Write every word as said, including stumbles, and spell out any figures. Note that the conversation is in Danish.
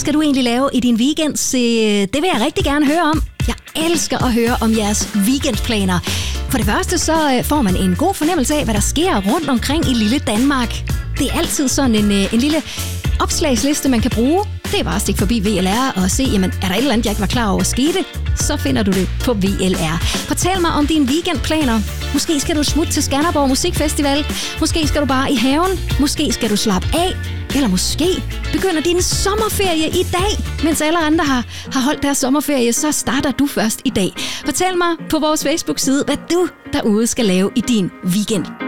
skal du egentlig lave i din weekend? Så det vil jeg rigtig gerne høre om. Jeg elsker at høre om jeres weekendplaner. For det første så får man en god fornemmelse af, hvad der sker rundt omkring i lille Danmark. Det er altid sådan en, en lille opslagsliste, man kan bruge. Det er bare at stikke forbi V L R og se, jamen, er der et eller andet, jeg ikke var klar over skete? Så finder du det på V L R. Fortæl mig om dine weekendplaner. Måske skal du smutte til Skanderborg Musikfestival. Måske skal du bare i haven. Måske skal du slappe af. Eller måske begynder din sommerferie i dag. Mens alle andre har, har holdt deres sommerferie, så starter du først i dag. Fortæl mig på vores Facebook-side, hvad du derude skal lave i din weekend.